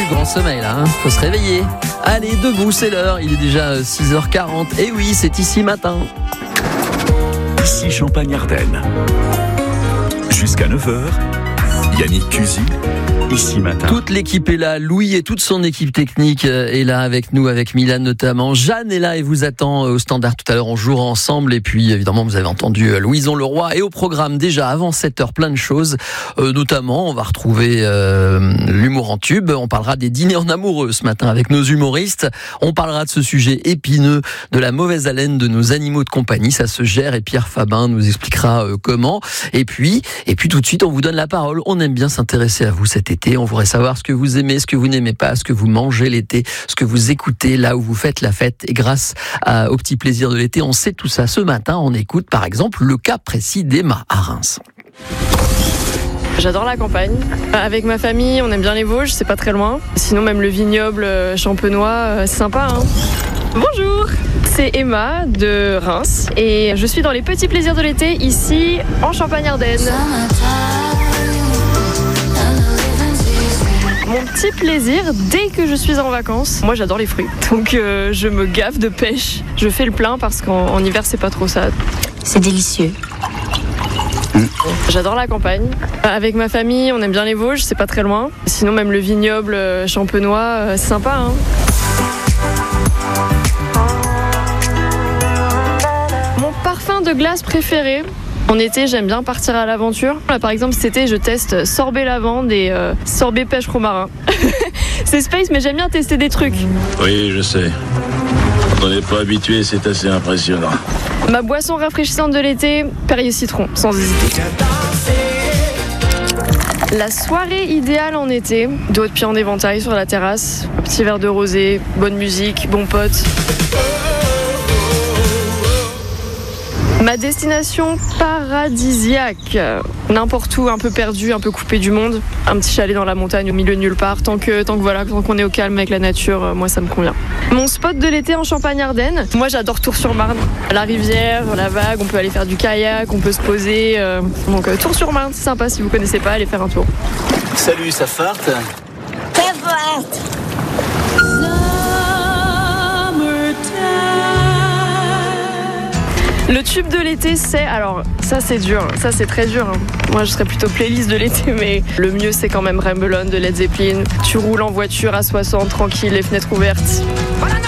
grand sommeil là, faut se réveiller. Allez, debout, c'est l'heure, il est déjà 6h40. Et oui, c'est ici matin. Ici Champagne-Ardenne. Jusqu'à 9h, Yannick Cusy, ici matin. Toute l'équipe est là, Louis et toute son équipe technique est là avec nous, avec Milan notamment. Jeanne est là et vous attend au standard tout à l'heure, on jouera ensemble. Et puis évidemment, vous avez entendu Louison Leroy. Et au programme déjà avant 7h, plein de choses. Notamment, on va retrouver l'humour en tube. On parlera des dîners en amoureux ce matin avec nos humoristes. On parlera de ce sujet épineux, de la mauvaise haleine de nos animaux de compagnie. Ça se gère et Pierre Fabin nous expliquera comment. Et puis tout de suite, on vous donne la parole. On aime bien s'intéresser à vous cet été. On voudrait savoir ce que vous aimez, ce que vous n'aimez pas, ce que vous mangez l'été, ce que vous écoutez là où vous faites la fête. Et grâce au petit plaisir de l'été, on sait tout ça. Ce matin, on écoute par exemple le cas précis d'Emma à Reims. J'adore la campagne. Avec ma famille, on aime bien les Vosges, c'est pas très loin. Sinon, même le vignoble champenois, c'est sympa. Hein. Bonjour, c'est Emma de Reims et je suis dans les petits plaisirs de l'été ici en Champagne-Ardenne. Mon petit plaisir, dès que je suis en vacances, moi j'adore les fruits. Donc je me gaffe de pêche. Je fais le plein parce qu'en hiver c'est pas trop ça. C'est délicieux. J'adore la campagne. Avec ma famille, on aime bien les Vosges, c'est pas très loin. Sinon même le vignoble champenois, c'est sympa. Hein. Mon parfum de glace préféré. En été, j'aime bien partir à l'aventure. Là, par exemple, cet été, je teste sorbet lavande et sorbet pêche romarin. C'est space, mais j'aime bien tester des trucs. Oui, je sais. Quand on n'est pas habitué, c'est assez impressionnant. Ma boisson rafraîchissante de l'été, Perrier citron, sans hésiter. La soirée idéale en été, dos de pied en éventail sur la terrasse, un petit verre de rosé, bonne musique, bon pote. Ma destination paradisiaque, n'importe où, un peu perdu, un peu coupé du monde, un petit chalet dans la montagne au milieu de nulle part, tant qu'on est au calme avec la nature, moi ça me convient. Mon spot de l'été en Champagne-Ardenne, moi j'adore Tours-sur-Marne, la rivière, la vague, on peut aller faire du kayak, on peut se poser, donc Tours-sur-Marne, c'est sympa si vous connaissez pas, allez faire un tour. Salut, ça farte ? Ça farte. Le tube de l'été, alors ça c'est dur, ça c'est très dur. Hein. Moi je serais plutôt playlist de l'été, mais le mieux c'est quand même Ramble On de Led Zeppelin. Tu roules en voiture à 60, tranquille, les fenêtres ouvertes.